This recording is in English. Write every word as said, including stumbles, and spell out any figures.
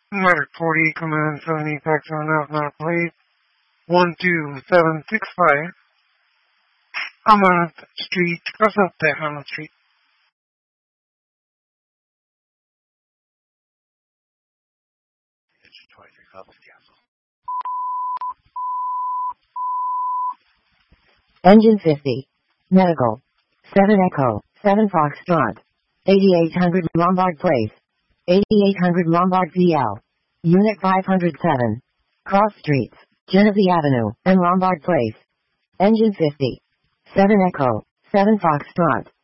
Medic forty, command seventy, tax on out, not plate, one two seven six five, Hamlet Street, cross up there, Hamlet Street. Engine fifty. Medical. seven Echo, seven Foxtrot. eighty-eight hundred Lombard Place. eighty-eight hundred Lombard V L. Unit five hundred seven. Cross Streets, Genesee Avenue, and Lombard Place. Engine fifty. seven Echo, seven Foxtrot.